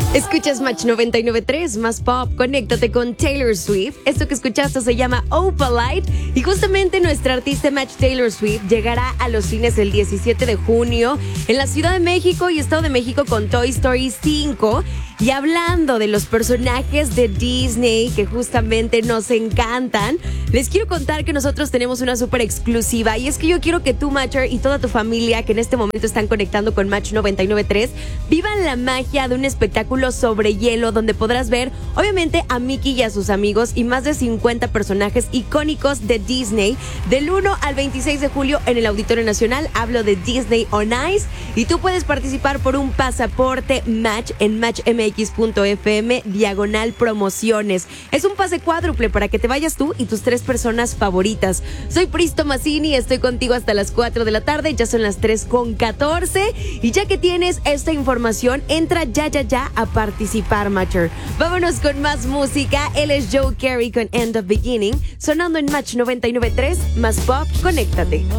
Escuchas Match 99.3, más pop, conéctate con Taylor Swift. Esto que escuchaste se llama Opalite y justamente nuestra artista Match Taylor Swift llegará a los cines el 17 de junio en la Ciudad de México y Estado de México con Toy Story 5. Y hablando de los personajes de Disney que justamente nos encantan, les quiero contar que nosotros tenemos una súper exclusiva y es que yo quiero que tú, Matcher, y toda tu familia que en este momento están conectando con Match 99.3 vivan la magia de un espectáculo sobre hielo donde podrás ver, obviamente, a Mickey y a sus amigos y más de 50 personajes icónicos de Disney del 1 al 26 de julio en el Auditorio Nacional. Hablo de Disney on Ice y tú puedes participar por un pasaporte Match en matchmx.fm/promociones. Es un pase cuádruple para que te vayas tú y tus 3 personas favoritas. Soy Pristo Mazzini, estoy contigo hasta las 4 de la tarde, ya son las 3:14 y ya que tienes esta información, entra ya a participar, Matcher. Vámonos con más música. Él es Joe Carey con End of Beginning, sonando en Match 99.3, más pop, conéctate.